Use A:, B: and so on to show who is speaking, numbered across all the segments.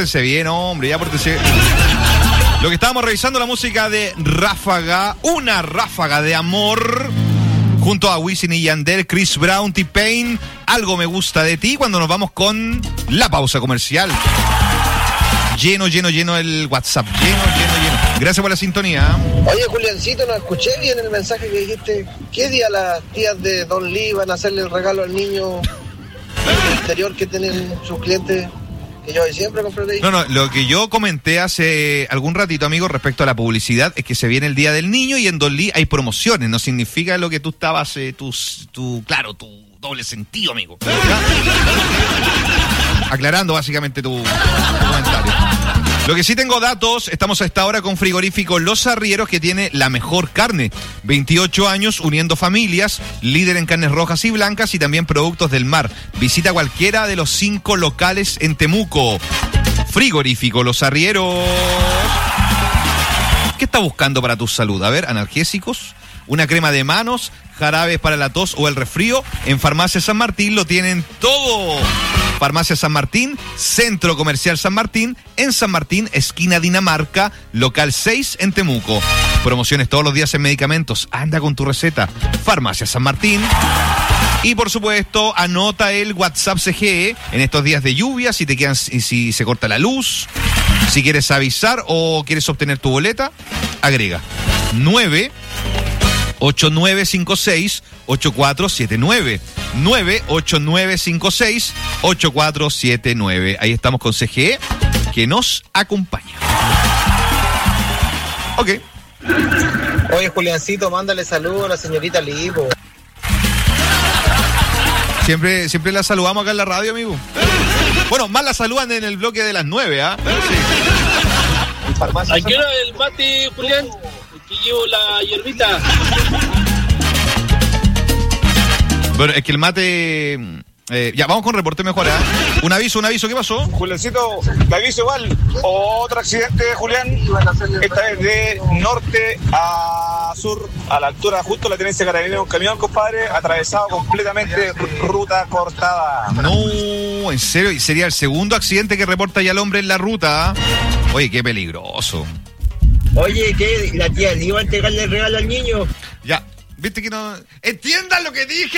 A: pórtense bien, hombre, ya pórtense. Lo que estábamos revisando, la música de Ráfaga, una ráfaga de amor, junto a Wisin y Yandel, Chris Brown, T-Pain, Algo me gusta de ti, cuando nos vamos con la pausa comercial. Lleno el WhatsApp, lleno. Gracias por la sintonía.
B: Oye, Juliancito, no escuché bien el mensaje que dijiste. ¿Qué día las tías de Don Lee van a hacerle el regalo al niño del interior que tienen sus clientes? Que yo siempre compré de ahí.
A: No, lo que yo comenté hace algún ratito, amigo, respecto a la publicidad, es que se viene el Día del Niño y en Don Lee hay promociones. No significa lo que tú estabas, tu doble sentido, amigo. Aclarando básicamente tu comentario. Lo que sí tengo datos, estamos a esta hora con Frigorífico Los Arrieros, que tiene la mejor carne. 28 años uniendo familias, líder en carnes rojas y blancas y también productos del mar. Visita cualquiera de los 5 locales en Temuco. Frigorífico Los Arrieros. ¿Qué estás buscando para tu salud? A ver, analgésicos, una crema de manos, jarabes para la tos o el resfrío. En Farmacia San Martín lo tienen todo. Farmacia San Martín, Centro Comercial San Martín, en San Martín, esquina Dinamarca, local 6 en Temuco. Promociones todos los días en medicamentos. Anda con tu receta. Farmacia San Martín. Y por supuesto, anota el WhatsApp CGE en estos días de lluvia, si se corta la luz, si quieres avisar o quieres obtener tu boleta, agrega 98956-8479. 98956-8479. Ahí estamos con CGE, que nos acompaña. Ok.
B: Oye, Juliancito, mándale saludos a la señorita Lipo.
A: Siempre la saludamos acá en la radio, amigo. Bueno, más la saludan en el bloque de las 9, ¿ah? Sí.
C: ¿A qué hora el mate, Julián? Que llevo la hierbita.
A: Bueno, es que el mate... ya, vamos con reporte mejor, ¿eh? Un aviso, ¿qué pasó?
D: Juliancito, te aviso igual. Otro accidente, Julián. Esta vez de norte a sur, a la altura justo la tenencia carabinera, un camión, compadre, atravesado completamente, ruta cortada.
A: No, en serio, sería el segundo accidente que reporta ya el hombre en la ruta. Oye, qué peligroso.
E: Oye, ¿qué? ¿La tía le iba a entregarle el regalo al niño?
A: Ya, viste que no... ¡Entiendan lo que dije!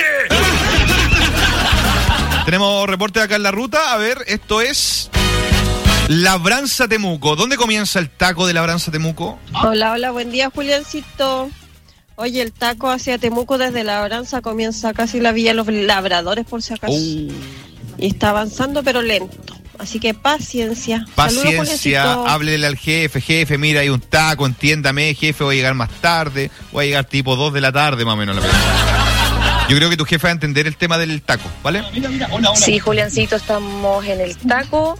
A: Tenemos reporte acá en la ruta. A ver, esto es Labranza Temuco. ¿Dónde comienza el taco de Labranza Temuco?
F: Hola, buen día, Juliancito. Oye, el taco hacia Temuco desde Labranza comienza casi la Villa Los Labradores, por si acaso. Y está avanzando, pero lento. Así que paciencia.
A: Paciencia, háblele al jefe, mira, hay un taco, entiéndame, jefe, voy a llegar más tarde, voy a llegar tipo 2 de la tarde, más o menos. Yo creo que tu jefe va a entender el tema del taco, ¿vale?
G: Hola. Sí, Juliancito, estamos en el taco.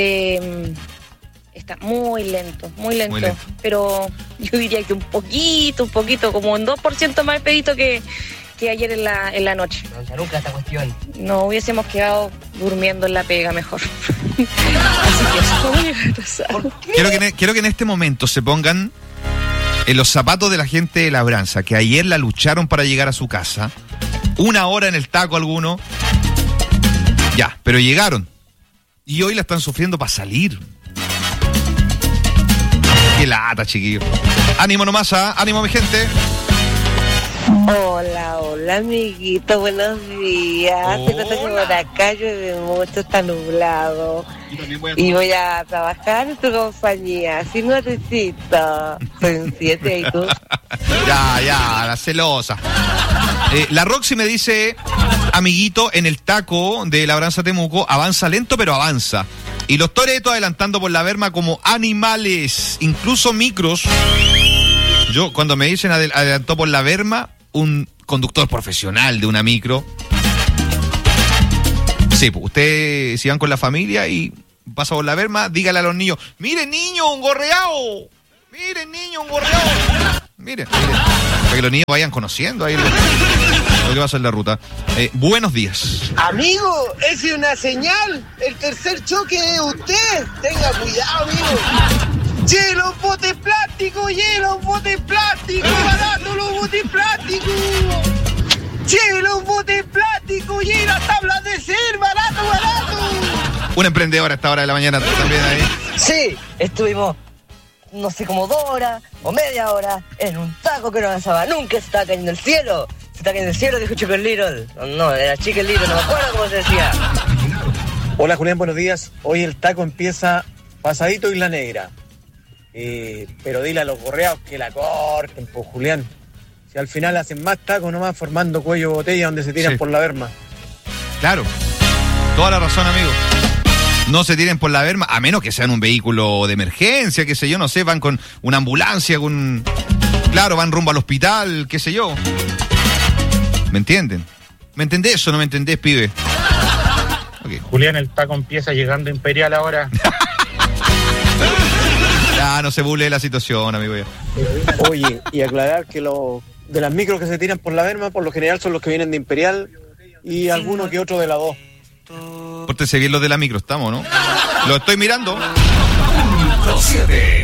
G: Está muy lento, pero yo diría que un poquito, como un 2% más pedito que ayer en la noche.
E: Nunca esta cuestión.
G: No hubiésemos quedado durmiendo en la pega mejor. Así que
A: quiero que en este momento se pongan en los zapatos de la gente de Labranza, que ayer la lucharon para llegar a su casa. 1 hora en el taco alguno. Ya, pero llegaron. Y hoy la están sufriendo para salir. Qué lata, chiquillo. Ánimo nomás, ánimo mi gente.
H: Hola, amiguito, buenos días. Se nota que por acá llueve mucho, está nublado. Y voy a trabajar en tu compañía, sin matecito. Soy un 7 y tú.
A: Ya, la celosa. La Roxy me dice, amiguito, en el taco de Labranza Temuco, avanza lento, pero avanza. Y los toretos adelantando por la berma como animales, incluso micros. Yo, cuando me dicen adelantó por la berma, un conductor profesional de una micro. Sí, pues usted, si van con la familia y pasa por la berma, dígale a los niños, miren niño, un gorreado. Miren niño, un gorreado. Miren, para que los niños vayan conociendo ahí lo que pasa en la ruta. Buenos días.
B: Amigo, esa es una señal. El tercer choque de usted. Tenga cuidado, amigo. ¡Lleno bote plástico! ¡Barato los botes plásticos! ¡Lleno bote plástico! ¡Lleno tablas de ser! ¡Barato!
A: Un emprendedor a esta hora de la mañana también ahí.
I: Sí, estuvimos, no sé, como 2 horas o media hora en un taco que no avanzaba. Nunca se estaba cayendo el cielo. Se está cayendo el cielo, dijo Chicken Little. No, era Chicken Little, no me acuerdo cómo se decía.
J: Hola Julián, buenos días. Hoy el taco empieza pasadito Isla Negra. Pero dile a los gorreados que la corten, pues Julián. Si al final hacen más tacos nomás formando cuello de botella donde se tiran por la berma.
A: Claro, toda la razón, amigo. No se tiren por la berma, a menos que sean un vehículo de emergencia, qué sé yo, no sé, van con una ambulancia, claro, van rumbo al hospital, qué sé yo. ¿Me entienden? ¿Me entendés o no me entendés, pibe? Okay.
K: Julián, el taco empieza llegando a Imperial ahora.
A: Ya, no se burle de la situación, amigo.
J: Oye, y aclarar que los de las micros que se tiran por la berma, por lo general son los que vienen de Imperial y alguno que otro de la 2.
A: Pórtese bien los de la micro, estamos, ¿no? Lo estoy mirando.
L: 7.